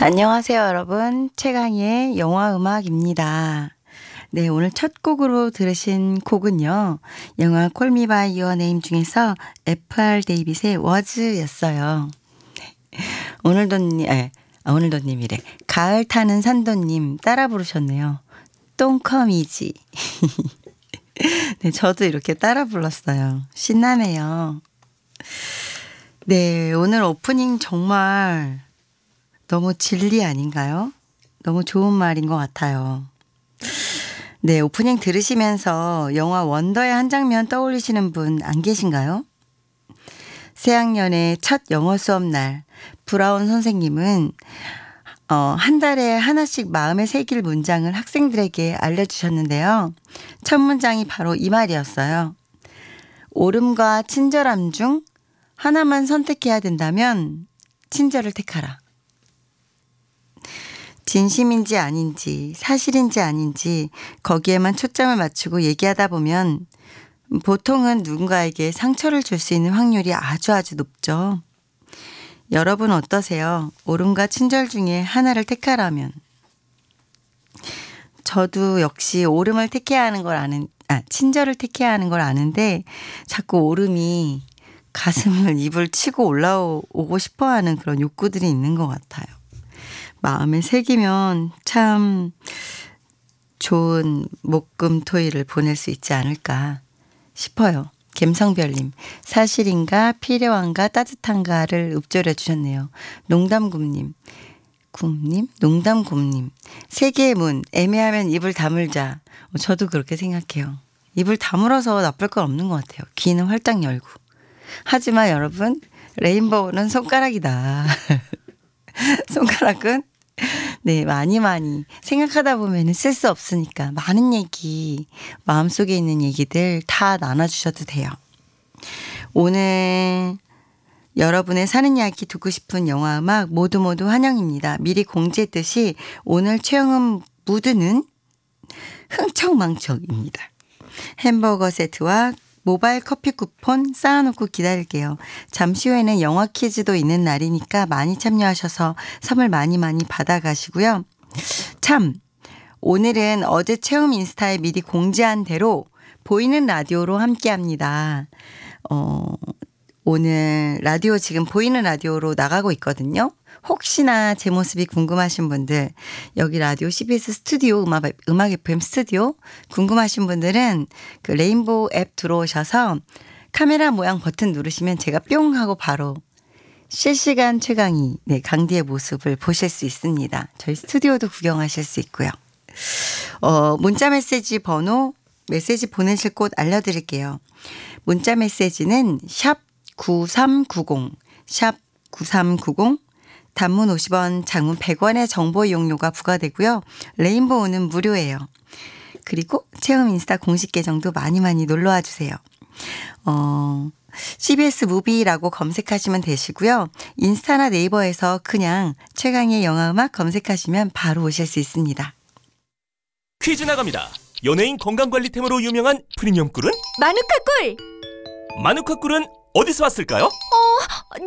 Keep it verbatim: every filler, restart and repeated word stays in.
안녕하세요, 여러분. 최강희의 영화 음악입니다. 네, 오늘 첫 곡으로 들으신 곡은요, 영화 Call Me by Your Name 중에서 에프알 데이빗의 워즈였어요. 오늘도님, 에, 아, 오늘도님이래. 가을 타는 산도님 따라 부르셨네요. 똥컴이지. 네, 저도 이렇게 따라 불렀어요. 신나네요. 네, 오늘 오프닝 정말 너무 진리 아닌가요? 너무 좋은 말인 것 같아요. 네, 오프닝 들으시면서 영화 원더의 한 장면 떠올리시는 분 안 계신가요? 새학년의 첫 영어 수업 날 브라운 선생님은 어, 한 달에 하나씩 마음에 새길 문장을 학생들에게 알려주셨는데요. 첫 문장이 바로 이 말이었어요. 옳음과 친절함 중 하나만 선택해야 된다면 친절을 택하라. 진심인지 아닌지 사실인지 아닌지 거기에만 초점을 맞추고 얘기하다 보면 보통은 누군가에게 상처를 줄 수 있는 확률이 아주 아주 높죠. 여러분 어떠세요? 옳음과 친절 중에 하나를 택하라면. 저도 역시 옳음을 택해야 하는 걸 아는, 아, 친절을 택해야 하는 걸 아는데 자꾸 옳음이 가슴을 입을 치고 올라오고 싶어 하는 그런 욕구들이 있는 것 같아요. 마음에 새기면 참 좋은 목금토일을 보낼 수 있지 않을까 싶어요. 갬성별님, 사실인가 필요한가 따뜻한가를 읊조려 주셨네요. 농담곰님, 곰님, 농담곰님, 세계의 문, 애매하면 입을 다물자. 저도 그렇게 생각해요. 입을 다물어서 나쁠 건 없는 것 같아요. 귀는 활짝 열고. 하지만 여러분, 레인보우는 손가락이다. 손가락은 네, 많이 많이 생각하다 보면 쓸 수 없으니까 많은 얘기, 마음속에 있는 얘기들 다 나눠주셔도 돼요. 오늘 여러분의 사는 이야기 듣고 싶은 영화 음악 모두 모두 환영입니다. 미리 공지했듯이 오늘 최영은 무드는 흥청망청입니다. 햄버거 세트와 모바일 커피 쿠폰 쌓아놓고 기다릴게요. 잠시 후에는 영화 퀴즈도 있는 날이니까 많이 참여하셔서 선물 많이 많이 받아가시고요. 참, 오늘은 어제 체험 인스타에 미리 공지한 대로 보이는 라디오로 함께합니다. 어, 오늘 라디오 지금 보이는 라디오로 나가고 있거든요. 혹시나 제 모습이 궁금하신 분들, 여기 라디오 씨비에스 스튜디오, 음악, 음악 에프엠 스튜디오 궁금하신 분들은 그 레인보우 앱 들어오셔서 카메라 모양 버튼 누르시면 제가 뿅 하고 바로 실시간 최강희, 네, 강디의 모습을 보실 수 있습니다. 저희 스튜디오도 구경하실 수 있고요. 어, 문자 메시지 번호, 메시지 보내실 곳 알려드릴게요. 문자 메시지는 샵 구삼구공, 샵 구삼구공, 단문 오십 원, 장문 백 원의 정보 이용료가 부과되고요. 레인보우는 무료예요. 그리고 체험 인스타 공식 계정도 많이 많이 놀러와 주세요. 어, 씨비에스 무비라고 검색하시면 되시고요. 인스타나 네이버에서 그냥 최강의 영화음악 검색하시면 바로 오실 수 있습니다. 퀴즈 나갑니다. 연예인 건강관리템으로 유명한 프리미엄 꿀은? 마누카 꿀! 마누카 꿀은 어디서 왔을까요? 어,